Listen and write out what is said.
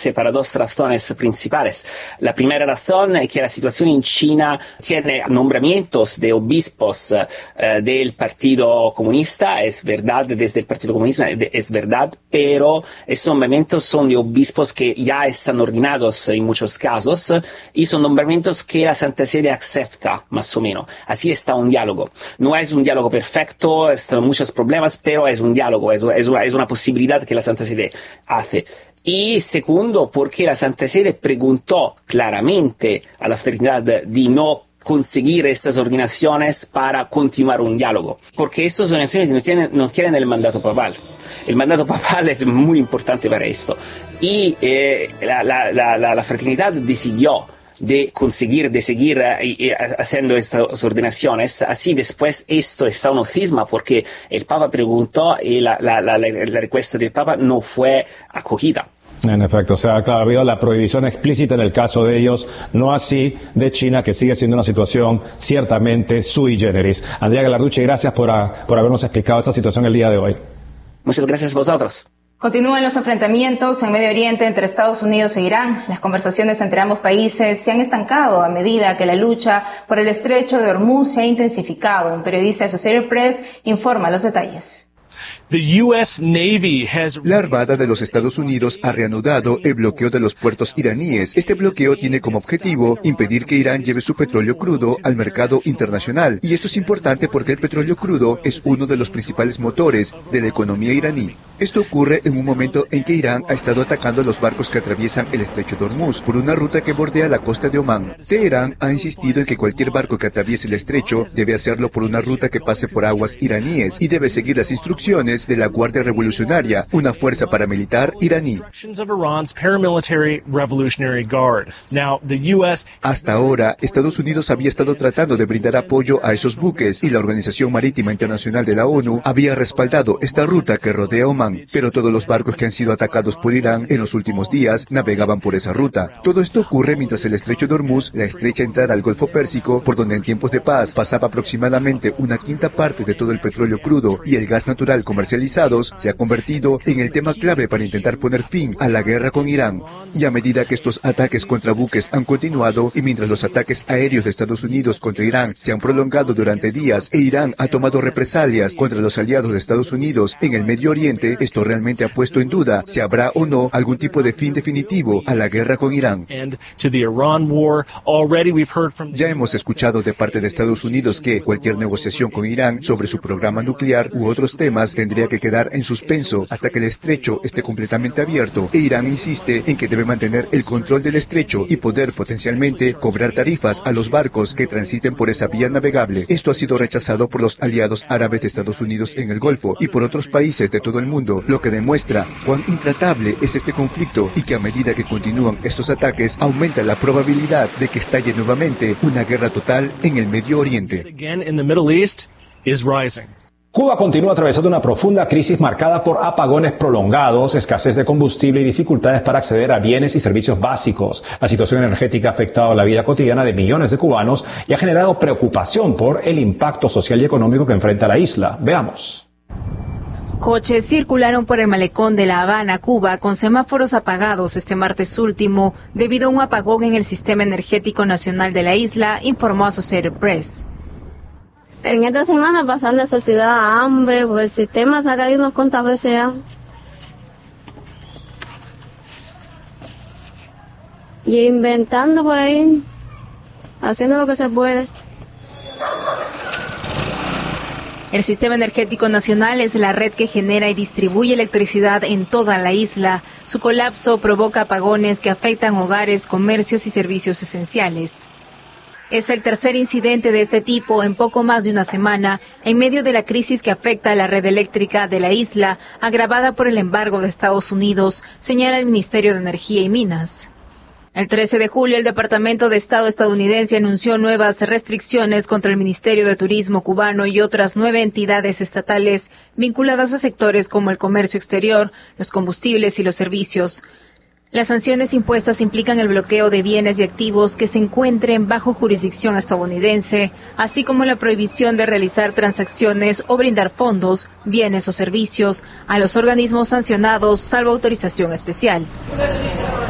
oponerse para dos razones principales. La primera razón es que la situación en China tiene nombramientos de obispos del Partido Comunista, es verdad, desde el Partido Comunista es verdad, pero estos nombramientos son de obispos que ya están ordenados en muchos casos y son nombramientos que la Santa Sede acepta, más o menos. Así está un diálogo. No es un diálogo perfecto, están muchos problemas, pero es un diálogo, es una posibilidad que la Santa Sede hace. Y segundo, porque la Santa Sede preguntó claramente a la fraternidad de no conseguir estas ordenaciones para continuar un diálogo, porque estas ordenaciones no tienen el mandato papal. El mandato papal es muy importante para esto. Y la fraternidad decidió de seguir haciendo estas ordenaciones. Así después esto está un cisma porque el Papa preguntó y la respuesta del Papa no fue acogida. En efecto, o sea, claro, ha habido la prohibición explícita en el caso de ellos, no así de China, que sigue siendo una situación ciertamente sui generis. Andrea Gallarducci, gracias por habernos explicado esta situación el día de hoy. Muchas gracias a vosotros. Continúan los enfrentamientos en Medio Oriente entre Estados Unidos e Irán. Las conversaciones entre ambos países se han estancado a medida que la lucha por el estrecho de Hormuz se ha intensificado. Un periodista de Associated Press informa los detalles. La Armada de los Estados Unidos ha reanudado el bloqueo de los puertos iraníes. Este bloqueo tiene como objetivo impedir que Irán lleve su petróleo crudo al mercado internacional. Y esto es importante porque el petróleo crudo es uno de los principales motores de la economía iraní. Esto ocurre en un momento en que Irán ha estado atacando a los barcos que atraviesan el estrecho de Hormuz por una ruta que bordea la costa de Omán. Teherán ha insistido en que cualquier barco que atraviese el estrecho debe hacerlo por una ruta que pase por aguas iraníes y debe seguir las instrucciones de la Guardia Revolucionaria, una fuerza paramilitar iraní. Hasta ahora, Estados Unidos había estado tratando de brindar apoyo a esos buques y la Organización Marítima Internacional de la ONU había respaldado esta ruta que rodea Omán, pero todos los barcos que han sido atacados por Irán en los últimos días navegaban por esa ruta. Todo esto ocurre mientras el estrecho de Hormuz, la estrecha entrada al Golfo Pérsico, por donde en tiempos de paz pasaba aproximadamente una quinta parte de todo el petróleo crudo y el gas natural comercializados, se ha convertido en el tema clave para intentar poner fin a la guerra con Irán. Y a medida que estos ataques contra buques han continuado y mientras los ataques aéreos de Estados Unidos contra Irán se han prolongado durante días e Irán ha tomado represalias contra los aliados de Estados Unidos en el Medio Oriente, esto realmente ha puesto en duda si habrá o no algún tipo de fin definitivo a la guerra con Irán. Ya hemos escuchado de parte de Estados Unidos que cualquier negociación con Irán sobre su programa nuclear u otros temas tendría que quedar en suspenso hasta que el estrecho esté completamente abierto, e Irán insiste en que debe mantener el control del estrecho y poder potencialmente cobrar tarifas a los barcos que transiten por esa vía navegable. Esto ha sido rechazado por los aliados árabes de Estados Unidos en el Golfo y por otros países de todo el mundo, lo que demuestra cuán intratable es este conflicto y que a medida que continúan estos ataques aumenta la probabilidad de que estalle nuevamente una guerra total en el Medio Oriente. Cuba continúa atravesando una profunda crisis marcada por apagones prolongados, escasez de combustible y dificultades para acceder a bienes y servicios básicos. La situación energética ha afectado la vida cotidiana de millones de cubanos y ha generado preocupación por el impacto social y económico que enfrenta la isla. Veamos. Coches circularon por el malecón de La Habana, Cuba, con semáforos apagados este martes último debido a un apagón en el sistema energético nacional de la isla, informó Associated Press. En esta semana pasar necesidad, hambre, pues el sistema se ha caído unas cuantas veces ya. Y inventando por ahí, haciendo lo que se puede. El Sistema Energético Nacional es la red que genera y distribuye electricidad en toda la isla. Su colapso provoca apagones que afectan hogares, comercios y servicios esenciales. Es el tercer incidente de este tipo en poco más de una semana, en medio de la crisis que afecta a la red eléctrica de la isla, agravada por el embargo de Estados Unidos, señala el Ministerio de Energía y Minas. El 13 de julio, el Departamento de Estado estadounidense anunció nuevas restricciones contra el Ministerio de Turismo cubano y otras 9 entidades estatales vinculadas a sectores como el comercio exterior, los combustibles y los servicios. Las sanciones impuestas implican el bloqueo de bienes y activos que se encuentren bajo jurisdicción estadounidense, así como la prohibición de realizar transacciones o brindar fondos, bienes o servicios a los organismos sancionados, salvo autorización especial.